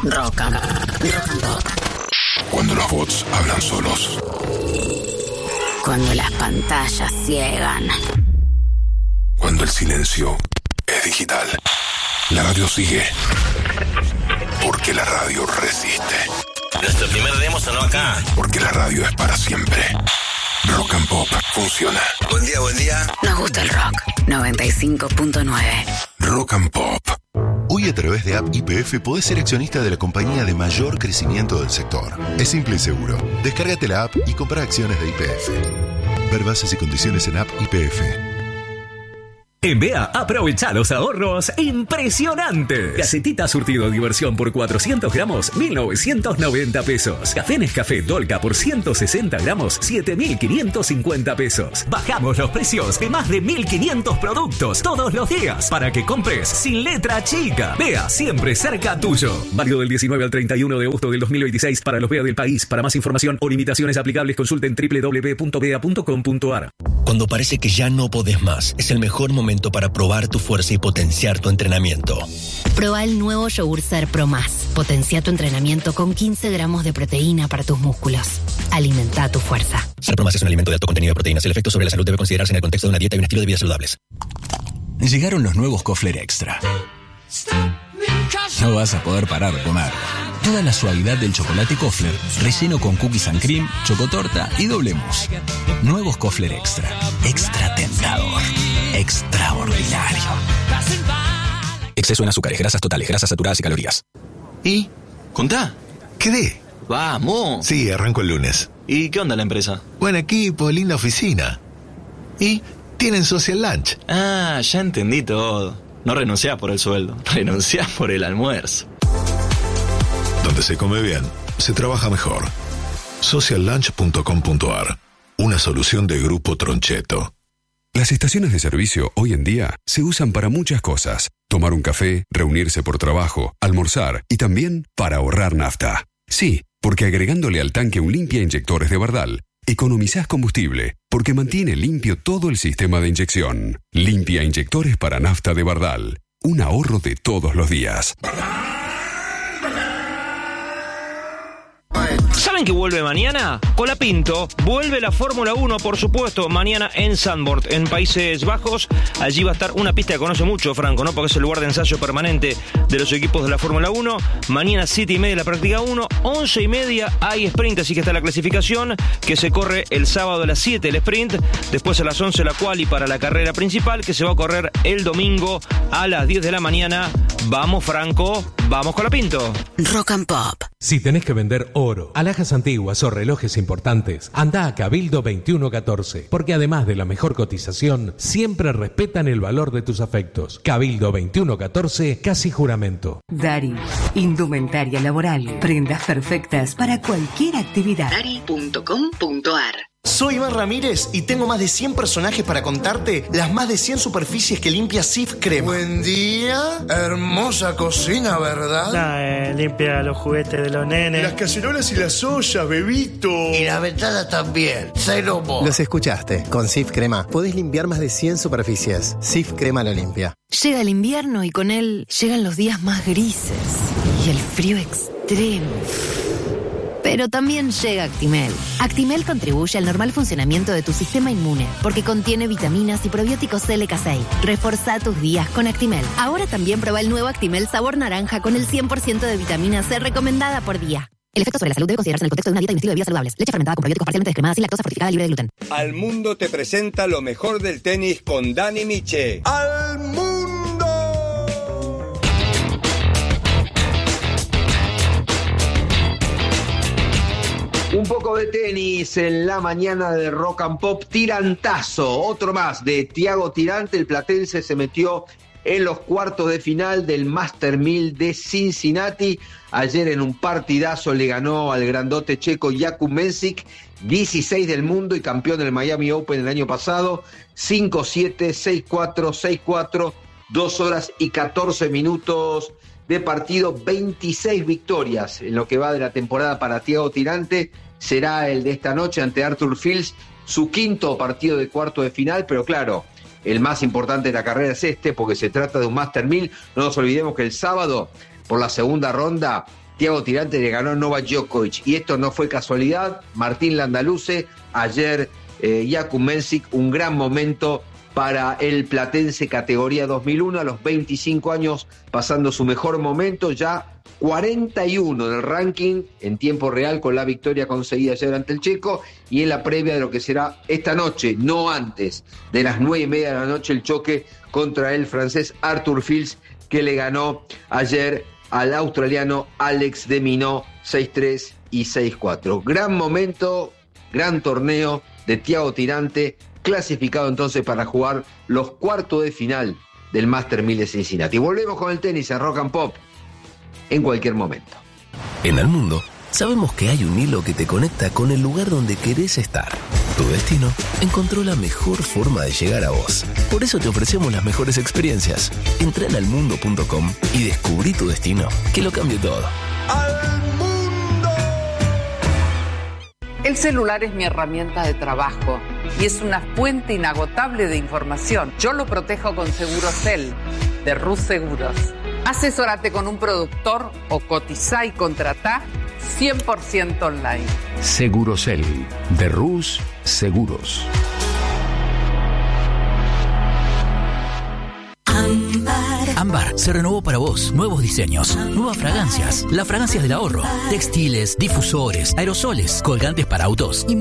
Rock and Pop. Cuando los bots hablan solos. Cuando las pantallas ciegan. Cuando el silencio es digital. La radio sigue. Porque la radio resiste. Nuestro primer demo sonó acá. Porque la radio es para siempre. Rock and Pop funciona. Buen día, buen día. Nos gusta el rock. 95.9. Rock and Pop. Hoy a través de App YPF podés ser accionista de la compañía de mayor crecimiento del sector. Es simple y seguro. Descárgate la app y compra acciones de YPF. Ver bases y condiciones en App YPF. En BEA, aprovecha los ahorros impresionantes. Gacetita surtido diversión por 400 gramos, 1.990 pesos. Café Nescafé Dolca por 160 gramos, 7.550 pesos. Bajamos los precios de más de 1.500 productos todos los días para que compres sin letra chica. BEA, siempre cerca tuyo. Válido del 19 al 31 de agosto del 2026 para los BEA del país. Para más información o limitaciones aplicables, consulten www.bea.com.ar. Cuando parece que ya no podés más, es el mejor momento para probar tu fuerza y potenciar tu entrenamiento. Proba el nuevo Yogur Ser Pro Más. Potencia tu entrenamiento con 15 gramos de proteína para tus músculos. Alimenta tu fuerza. Ser Pro Más es un alimento de alto contenido de proteínas. El efecto sobre la salud debe considerarse en el contexto de una dieta y un estilo de vida saludables. Llegaron los nuevos Kofler Extra. No vas a poder parar de comer. Toda la suavidad del chocolate Kofler, relleno con cookies and cream, chocotorta y doble mousse. Nuevos Kofler Extra. Extra tentador. Extraordinario. Exceso en azúcares, grasas totales, grasas saturadas y calorías. ¿Y? ¿Contá? ¿Qué? Vamos. Sí, arranco el lunes. ¿Y qué onda la empresa? Buen equipo, linda oficina. ¿Y? Tienen social lunch. Ah, ya entendí todo. No renunciás por el sueldo, renunciás por el almuerzo. Donde se come bien, se trabaja mejor. Sociallunch.com.ar. Una solución de Grupo Troncheto. Las estaciones de servicio hoy en día se usan para muchas cosas. Tomar un café, reunirse por trabajo, almorzar y también para ahorrar nafta. Sí, porque agregándole al tanque un limpia inyectores de Bardal, economizás combustible porque mantiene limpio todo el sistema de inyección. Limpia inyectores para nafta de Bardal. Un ahorro de todos los días. ¿Saben que vuelve mañana? Colapinto, vuelve la Fórmula 1, por supuesto, mañana en Zandvoort, en Países Bajos. Allí va a estar una pista que conoce mucho, Franco, ¿no? Porque es el lugar de ensayo permanente de los equipos de la Fórmula 1. Mañana 7:30 la práctica 1, 11:30 hay sprint, así que está la clasificación, que se corre el sábado a las 7 el sprint, después a las 11 la quali para la carrera principal, que se va a correr el domingo a las 10 de la mañana. Vamos, Franco, vamos Colapinto. Rock and Pop. Si tenés que vender oro, alhajas antiguas o relojes importantes, anda a Cabildo 2114, porque además de la mejor cotización, siempre respetan el valor de tus afectos. Cabildo 2114, casi juramento. Dari, indumentaria laboral, prendas perfectas para cualquier actividad. Dari.com.ar. Soy Iván Ramírez y tengo más de 100 personajes para contarte las más de 100 superficies que limpia Sif Crema. Buen día, hermosa cocina, ¿verdad? Limpia los juguetes de los nenes. Las cacerolas y las ollas, bebito. Y las ventanas también, cero mo. Los escuchaste, con Sif Crema podés limpiar más de 100 superficies. Sif Crema lo limpia. Llega el invierno y con él llegan los días más grises y el frío extremo. Pero también llega Actimel. Actimel contribuye al normal funcionamiento de tu sistema inmune porque contiene vitaminas y probióticos LK6. Reforzá tus días con Actimel. Ahora también prueba el nuevo Actimel sabor naranja con el 100% de vitamina C recomendada por día. El efecto sobre la salud debe considerarse en el contexto de una dieta y un estilo de vida saludables. Leche fermentada con probióticos parcialmente descremada sin lactosa fortificada libre de gluten. Al Mundo te presenta lo mejor del tenis con Dani Miche. ¡Al mundo! Un poco de tenis en la mañana de Rock and Pop. Tirantazo, otro más de Thiago Tirante. El platense se metió en los cuartos de final del Master 1000 de Cincinnati. Ayer en un partidazo le ganó al grandote checo Jakub Mensik, 16 del mundo y campeón del Miami Open el año pasado. 5-7, 6-4, 6-4, 2 horas y 14 minutos de partido, 26 victorias en lo que va de la temporada para Thiago Tirante. Será el de esta noche ante Arthur Fils, su quinto partido de cuarto de final, pero claro, el más importante de la carrera es este, porque se trata de un Master 1000. No nos olvidemos que el sábado, por la segunda ronda, Thiago Tirante le ganó a Novak Djokovic. Y esto no fue casualidad. Martín Landaluce, ayer Jakub Mensik, un gran momento para el platense categoría 2001, a los 25 años, pasando su mejor momento, ya 41 del ranking en tiempo real con la victoria conseguida ayer ante el checo y en la previa de lo que será esta noche, no antes de las 9:30 de la noche, el choque contra el francés Arthur Fils, que le ganó ayer al australiano Alex de Minaur 6-3 y 6-4. Gran momento, gran torneo de Thiago Tirante, clasificado entonces para jugar los cuartos de final del Master 1000 de Cincinnati. Volvemos con el tenis en Rock and Pop en cualquier momento. En el mundo, sabemos que hay un hilo que te conecta con el lugar donde querés estar. Tu destino encontró la mejor forma de llegar a vos. Por eso te ofrecemos las mejores experiencias. Entra en almundo.com y descubrí tu destino, que lo cambie todo. El celular es mi herramienta de trabajo y es una fuente inagotable de información. Yo lo protejo con Segurosel, de Rus Seguros. Asesórate con un productor o cotizá y contratá 100% online. Segurosel, de Rus Seguros. Ámbar se renovó para vos. Nuevos diseños, nuevas fragancias. Las fragancias del ahorro. Textiles, difusores, aerosoles, colgantes para autos y